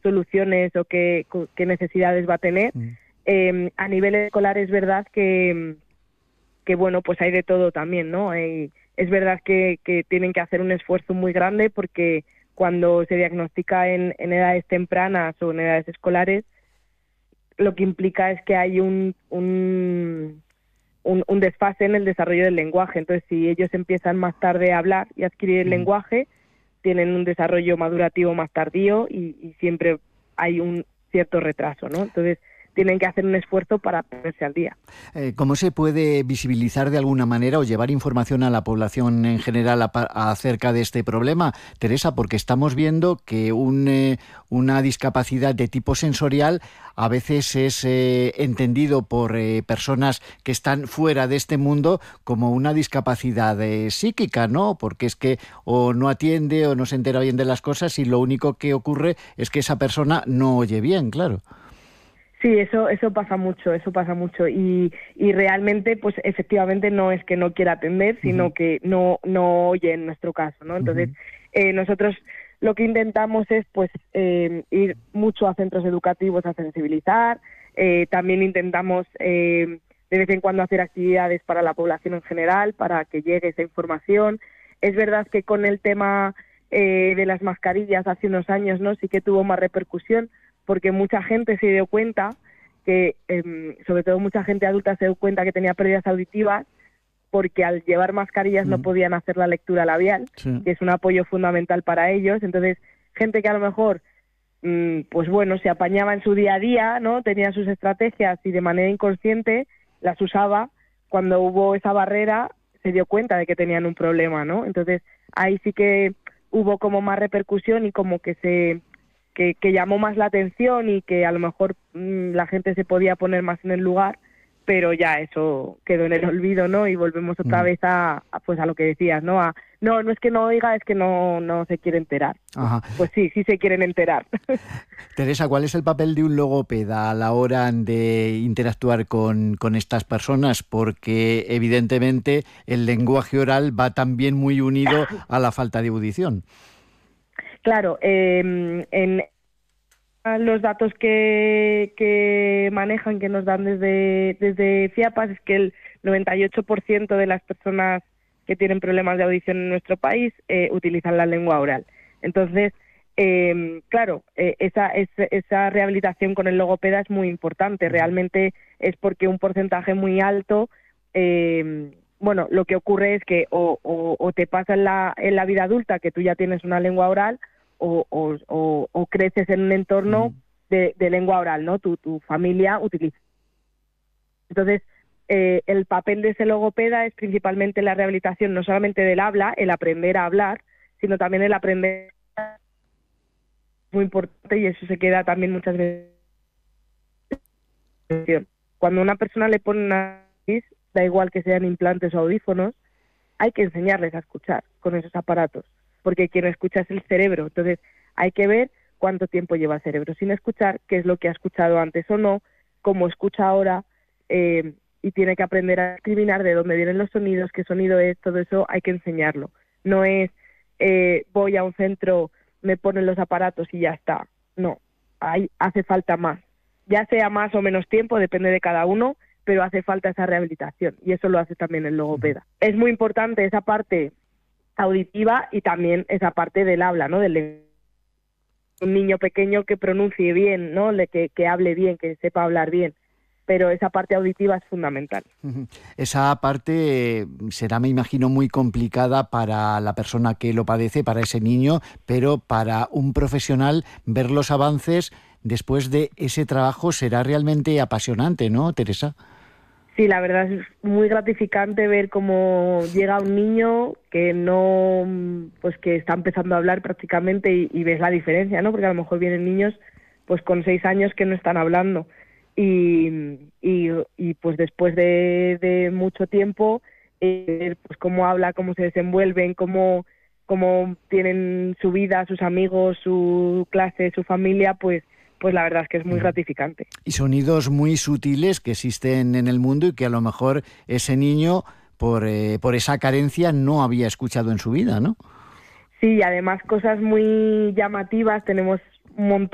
soluciones o qué necesidades va a tener. A nivel escolar es verdad que bueno, pues hay de todo también, ¿no? Es verdad que tienen que hacer un esfuerzo muy grande porque cuando se diagnostica en edades tempranas o en edades escolares, lo que implica es que hay un desfase en el desarrollo del lenguaje. Entonces, si ellos empiezan más tarde a hablar y a adquirir el lenguaje, tienen un desarrollo madurativo más tardío y siempre hay un cierto retraso, ¿no? Entonces, tienen que hacer un esfuerzo para ponerse al día. ¿Cómo se puede visibilizar de alguna manera o llevar información a la población en general acerca de este problema, Teresa? Porque estamos viendo que una discapacidad de tipo sensorial a veces es entendido por personas que están fuera de este mundo como una discapacidad psíquica, ¿no? Porque es que o no atiende o no se entera bien de las cosas y lo único que ocurre es que esa persona no oye bien, claro. Sí, eso pasa mucho y realmente, pues efectivamente no es que no quiera atender, sino que no oye en nuestro caso, ¿no? Entonces, nosotros lo que intentamos es, pues, ir mucho a centros educativos a sensibilizar, también intentamos de vez en cuando hacer actividades para la población en general, para que llegue esa información. Es verdad que con el tema de las mascarillas hace unos años, ¿no? Sí que tuvo más repercusión, porque mucha gente se dio cuenta que, sobre todo mucha gente adulta se dio cuenta que tenía pérdidas auditivas porque al llevar mascarillas no podían hacer la lectura labial, que es un apoyo fundamental para ellos. Entonces, gente que a lo mejor, pues bueno, se apañaba en su día a día, ¿no? Tenía sus estrategias y de manera inconsciente las usaba. Cuando hubo esa barrera, se dio cuenta de que tenían un problema, ¿no? Entonces, ahí sí que hubo como más repercusión y como que que llamó más la atención y que a lo mejor la gente se podía poner más en el lugar, pero ya eso quedó en el olvido, ¿no? Y volvemos otra vez a lo que decías, ¿no? No es que no oiga, es que no se quiere enterar. Ajá. Pues sí se quieren enterar. Teresa, ¿cuál es el papel de un logopeda a la hora de interactuar con estas personas? Porque evidentemente el lenguaje oral va también muy unido a la falta de audición. Claro, en los datos que manejan, que nos dan desde FIAPAS, es que el 98% de las personas que tienen problemas de audición en nuestro país utilizan la lengua oral. Entonces, claro, esa rehabilitación con el logopeda es muy importante. Realmente es porque un porcentaje muy alto, bueno, lo que ocurre es que o te pasa en la vida adulta que tú ya tienes una lengua oral, o creces en un entorno de lengua oral, ¿no? Tu familia utiliza. Entonces, el papel de ese logopeda es principalmente la rehabilitación, no solamente del habla, el aprender a hablar, sino también el aprender, muy importante, y eso se queda también muchas veces. Cuando a una persona le pone una nariz, da igual que sean implantes o audífonos, hay que enseñarles a escuchar con esos aparatos, porque quien escucha es el cerebro. Entonces hay que ver cuánto tiempo lleva el cerebro sin escuchar, qué es lo que ha escuchado antes o no, cómo escucha ahora, y tiene que aprender a discriminar de dónde vienen los sonidos, qué sonido es, todo eso hay que enseñarlo. No es voy a un centro, me ponen los aparatos y ya está. No, hace falta más. Ya sea más o menos tiempo, depende de cada uno, pero hace falta esa rehabilitación y eso lo hace también el logopeda. Es muy importante esa parte auditiva y también esa parte del habla, ¿no? Un niño pequeño que pronuncie bien, ¿no? Que hable bien, que sepa hablar bien. Pero esa parte auditiva es fundamental. Esa parte será, me imagino, muy complicada para la persona que lo padece, para ese niño, pero para un profesional ver los avances después de ese trabajo será realmente apasionante, ¿no, Teresa? Sí, la verdad es muy gratificante ver cómo llega un niño que que está empezando a hablar prácticamente y ves la diferencia, ¿no? Porque a lo mejor vienen niños pues con 6 años que no están hablando y pues después de mucho tiempo pues cómo habla, cómo se desenvuelven, cómo tienen su vida, sus amigos, su clase, su familia, pues la verdad es que es muy gratificante. Y sonidos muy sutiles que existen en el mundo y que a lo mejor ese niño, por esa carencia, no había escuchado en su vida, ¿no? Sí, y además cosas muy llamativas, tenemos un montón